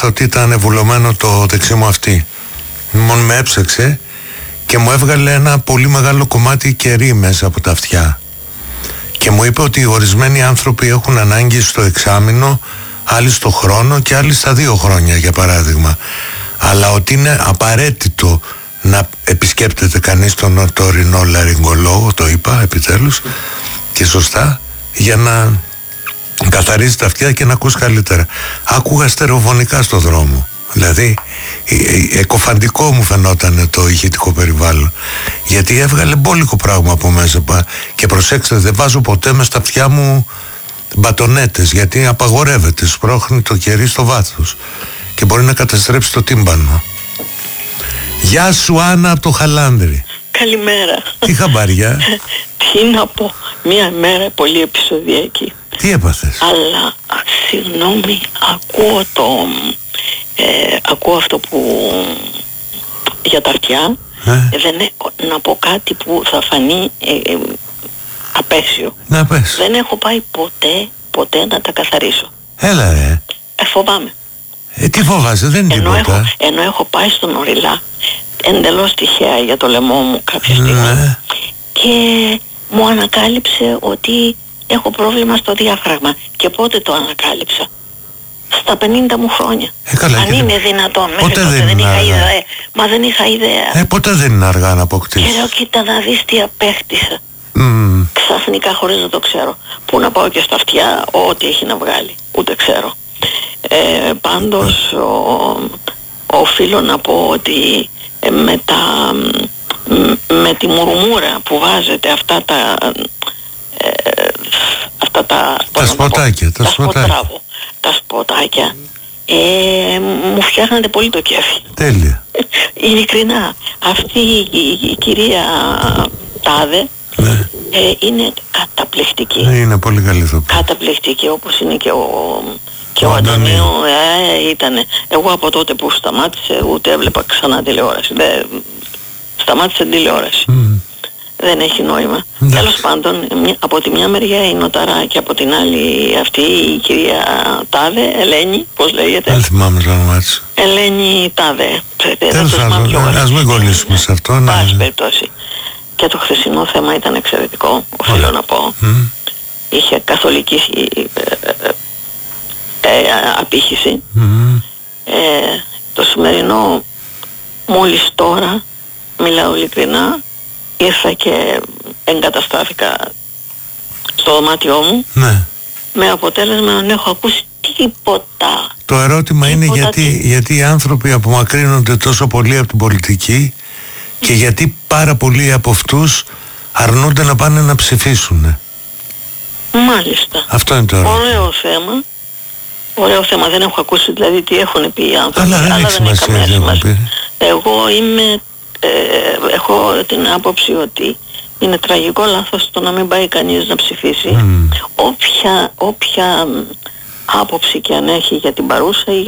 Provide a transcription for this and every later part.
έμαθα ότι ήταν βουλωμένο το δεξί μου αυτί. Μόνο με έψαξε και μου έβγαλε ένα πολύ μεγάλο κομμάτι κερί μέσα από τα αυτιά. Και μου είπε ότι ορισμένοι άνθρωποι έχουν ανάγκη στο εξάμηνο, άλλοι στο χρόνο και άλλοι στα 2 χρόνια, για παράδειγμα. Αλλά ότι είναι απαραίτητο να επισκέπτεται κανείς τον οτορινό λαρυγγολόγο, το είπα επιτέλους και σωστά, για να καθαρίζει τα αυτιά και να ακούς καλύτερα. Άκουγα στερεοφωνικά στο δρόμο. Δηλαδή εκοφαντικό μου φαινόταν το ηχητικό περιβάλλον, γιατί έβγαλε μπόλικο πράγμα από μέσα. Και προσέξτε, δεν βάζω ποτέ μες στα αυτιά μου μπατονέτες, γιατί απαγορεύεται, σπρώχνει το κερί στο βάθος και μπορεί να καταστρέψει το τύμπανο. Γεια σου Άννα από το Χαλάνδρι. Καλημέρα. Τι χαμπάρια? Τι να πω, μια μέρα πολύ επεισοδιακή. Τι έπαθες? Αλλά συγγνώμη, ακούω αυτό που για τα αυτιά. Να πω κάτι που θα φανεί απέσιο. Να πες. Δεν έχω πάει ποτέ να τα καθαρίσω. Έλα ρε. Φοβάμαι. Τι φοβάσαι, δεν είναι τίποτα. Ενώ έχω πάει στον Ορειλά εντελώς τυχαία για το λαιμό μου κάποια στιγμή και μου ανακάλυψε ότι έχω πρόβλημα στο διάφραγμα. Και πότε το ανακάλυψα? Στα 50 μου χρόνια. Αν είναι δυνατόν. Ποτέ δεν είχα ιδέα. Μα δεν είχα ιδέα. Ποτέ δεν είναι αργά να αποκτήσεις. Και λέω, κοίτα να δεις τι απέκτησα. Ξαφνικά, χωρίς να το ξέρω. Πού να πάω και στα αυτιά, ό,τι έχει να βγάλει. Ούτε ξέρω. Πάντως οφείλω να πω ότι με τη μουρμούρα που βάζετε αυτά τα σποτάκια, τα σποτάκια μου φτιάχνατε πολύ το κέφι. Τέλεια. Ειλικρινά, αυτή η κυρία Τάδε είναι καταπληκτική. Είναι πολύ καλή το πει. Καταπληκτική, όπως είναι και ο Αντωνίου ήτανε. Εγώ από τότε που σταμάτησε ούτε έβλεπα ξανά τηλεόραση. Σταμάτησε τηλεόραση. Δεν έχει νόημα. Τέλος πάντων, από τη μια μεριά η Νοταρά και από την άλλη αυτή η κυρία Τάδε, Ελένη, πώς λέγεται? Δεν θυμάμαι το όνομά της. Ελένη Τάδε. Τέλος πάντων, ας μην κολλήσουμε σε αυτό. Πάση περιπτώσει. Και το χθεσινό θέμα ήταν εξαιρετικό, οφείλω να πω. Είχε καθολική απήχηση. Το σημερινό, μόλις τώρα, μιλάω ειλικρινά, ήρθα και εγκαταστάθηκα στο δωμάτιό μου, με αποτέλεσμα να έχω ακούσει τίποτα. Το ερώτημα είναι γιατί οι άνθρωποι απομακρύνονται τόσο πολύ από την πολιτική και γιατί πάρα πολλοί από αυτούς αρνούνται να πάνε να ψηφίσουν. Μάλιστα. Αυτό είναι το ερώτημα. Ωραίο θέμα. Δεν έχω ακούσει δηλαδή τι έχουν πει οι άνθρωποι. Αλλά δεν έχει σημασία. Εγώ έχω την άποψη ότι είναι τραγικό λάθος το να μην πάει κανείς να ψηφίσει. Όποια άποψη και αν έχει για την παρούσα ή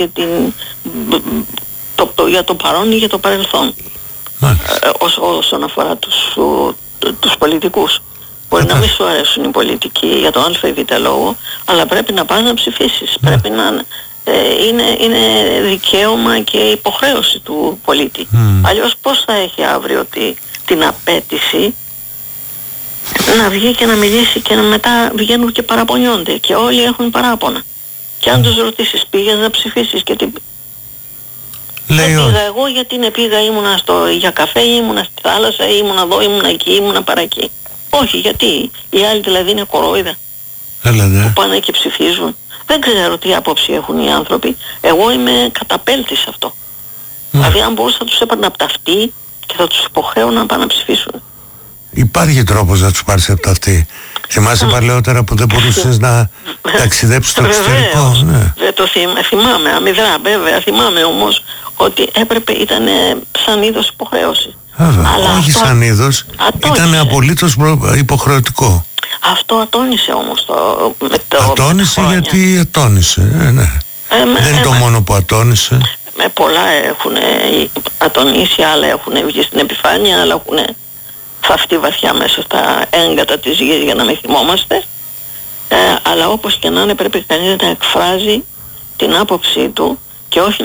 για το παρόν ή για το παρελθόν. Όσον αφορά τους πολιτικούς. Μπορεί να μην σου αρέσουν οι πολιτικοί για τον α ή β λόγο, αλλά πρέπει να πας να ψηφίσεις. Πρέπει να είναι δικαίωμα και υποχρέωση του πολίτη. Αλλιώς πώς θα έχει αύριο την απέτηση να βγει και να μιλήσει και μετά βγαίνουν και παραπονιόνται και όλοι έχουν παράπονα. Και αν τους ρωτήσεις, πήγες να ψηφίσεις και τι... Πήγα εγώ γιατί ήμουνα για καφέ, ήμουνα στη θάλασσα, ήμουνα εδώ, ήμουνα εκεί, ήμουνα παρακεί. Όχι, γιατί οι άλλοι δηλαδή είναι κορόιδα που πάνε και ψηφίζουν. Δεν ξέρω τι άποψη έχουν οι άνθρωποι. Εγώ είμαι καταπέλτης σε αυτό. Δηλαδή αν μπορούσα θα τους έπαιρνα από τα αυτή και θα τους υποχρέω να πάνε να ψηφίσουν. Υπάρχει τρόπος να τους πάρεις από τα αυτή. Θυμάσαι παλαιότερα που δεν μπορούσες να ταξιδέψεις στο εξωτερικό? Δεν το θυμάμαι αμυδρά, βέβαια. Θυμάμαι όμως ότι ήταν σαν είδος υποχρέωση. Όχι σαν είδος, ήταν απολύτως υποχρεωτικό. Αυτό ατώνησε όμως ατώνησε γιατί ατώνησε. Δεν είναι το μόνο που ατώνησε. Πολλά έχουν ατονίσει, άλλα έχουν βγει στην επιφάνεια, άλλα έχουν θαυτεί βαθιά μέσα στα έγκατα της γης για να μην θυμόμαστε. Αλλά όπως και να είναι πρέπει κανείς να εκφράζει την άποψή του και όχι